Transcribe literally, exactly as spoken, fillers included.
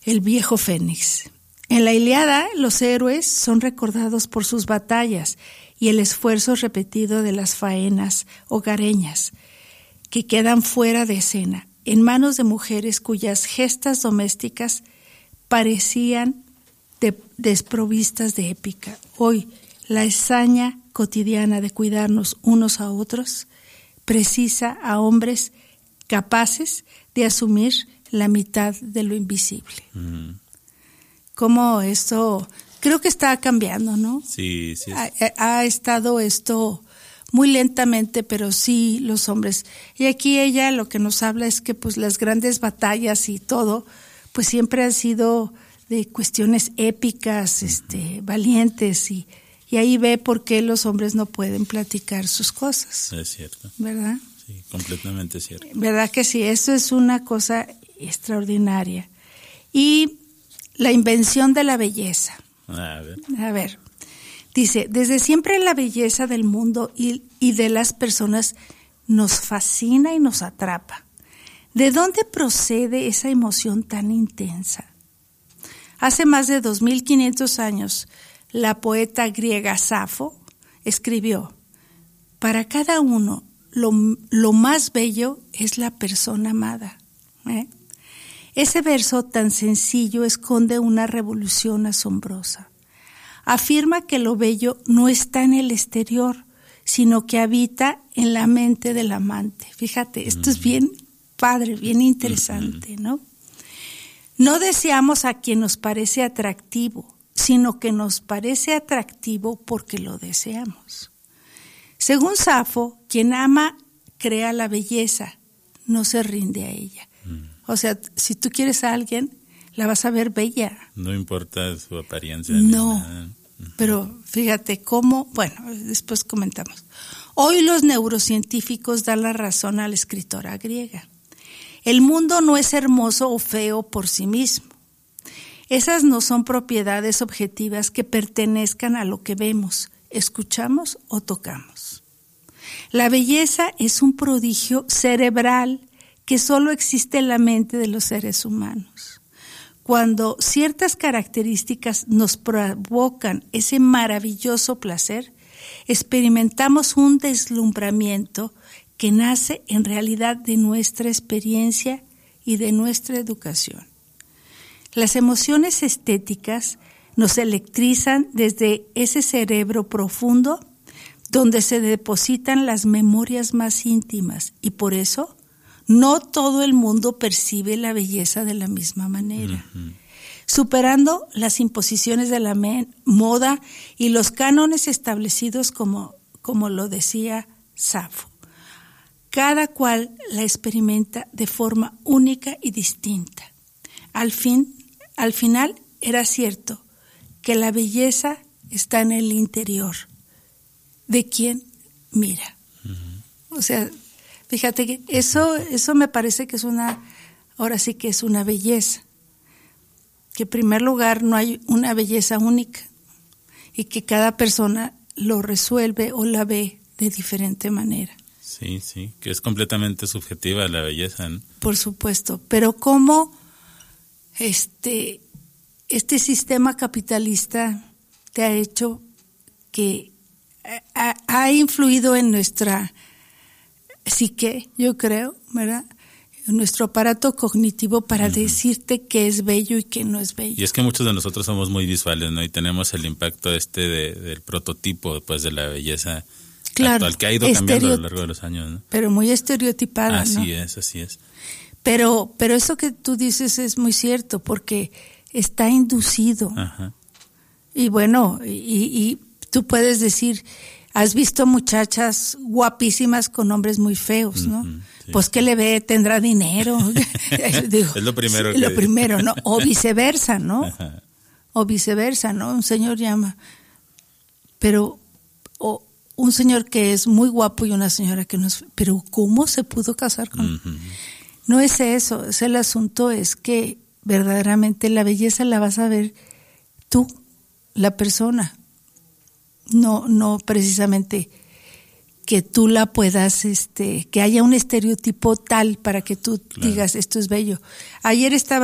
el viejo Fénix. En la Ilíada, los héroes son recordados por sus batallas y el esfuerzo repetido de las faenas hogareñas, que quedan fuera de escena, en manos de mujeres cuyas gestas domésticas parecían de, desprovistas de épica. Hoy, la hazaña cotidiana de cuidarnos unos a otros precisa a hombres capaces de asumir la mitad de lo invisible. Mm. Cómo esto, creo que está cambiando, ¿no? Sí, sí. Ha, ha estado esto muy lentamente, pero sí los hombres. Y aquí ella lo que nos habla es que pues las grandes batallas y todo, pues siempre han sido de cuestiones épicas, uh-huh. este, valientes, y, y ahí ve por qué los hombres no pueden platicar sus cosas. Es cierto. ¿Verdad? Sí, completamente cierto. ¿Verdad que sí? Eso es una cosa extraordinaria. Y la invención de la belleza. A ver. A ver. Dice, desde siempre la belleza del mundo y, y de las personas nos fascina y nos atrapa. ¿De dónde procede esa emoción tan intensa? Hace más de dos mil quinientos años, la poeta griega Safo escribió, para cada uno lo, lo más bello es la persona amada. ¿Eh? Ese verso tan sencillo esconde una revolución asombrosa. Afirma que lo bello no está en el exterior, sino que habita en la mente del amante. Fíjate, esto es bien padre, bien interesante, ¿no? No deseamos a quien nos parece atractivo, sino que nos parece atractivo porque lo deseamos. Según Safo, quien ama crea la belleza, no se rinde a ella. O sea, si tú quieres a alguien, la vas a ver bella. No importa su apariencia. No, pero fíjate cómo, bueno, después comentamos. Hoy los neurocientíficos dan la razón a la escritora griega. El mundo no es hermoso o feo por sí mismo. Esas no son propiedades objetivas que pertenezcan a lo que vemos, escuchamos o tocamos. La belleza es un prodigio cerebral que solo existe en la mente de los seres humanos. Cuando ciertas características nos provocan ese maravilloso placer, experimentamos un deslumbramiento que nace en realidad de nuestra experiencia y de nuestra educación. Las emociones estéticas nos electrizan desde ese cerebro profundo donde se depositan las memorias más íntimas y por eso no todo el mundo percibe la belleza de la misma manera. Uh-huh. Superando las imposiciones de la me- moda y los cánones establecidos como, como lo decía Safo. Cada cual la experimenta de forma única y distinta. Al fin, al final era cierto que la belleza está en el interior de quien mira. Uh-huh. O sea, fíjate que eso, eso me parece que es una, ahora sí que es una belleza. Que en primer lugar no hay una belleza única y que cada persona lo resuelve o la ve de diferente manera. Sí, sí, que es completamente subjetiva la belleza, ¿no? Por supuesto, pero cómo este, este sistema capitalista te ha hecho que ha, ha influido en nuestra psique, yo creo, ¿verdad? En nuestro aparato cognitivo para uh-huh. decirte qué es bello y qué no es bello. Y es que muchos de nosotros somos muy visuales, ¿no? Y tenemos el impacto este de, del prototipo, pues, de la belleza claro, actual, que ha ido cambiando a lo largo de los años, ¿no? Pero muy estereotipada, así ¿no? Así es, así es. Pero, pero eso que tú dices es muy cierto, porque está inducido. Ajá. Y bueno, y, y tú puedes decir, has visto muchachas guapísimas con hombres muy feos, ¿no? Uh-huh, sí. Pues ¿qué le ve? ¿Tendrá dinero? Digo, es lo primero. Sí, que... Lo primero, ¿no? O viceversa, ¿no? Ajá. O viceversa, ¿no? Un señor llama, pero, o un señor que es muy guapo y una señora que no es, pero ¿cómo se pudo casar con? Uh-huh. No es eso, es el asunto, es que verdaderamente la belleza la vas a ver tú, la persona. No, no precisamente que tú la puedas, este, que haya un estereotipo tal para que tú claro. digas esto es bello. Ayer estaba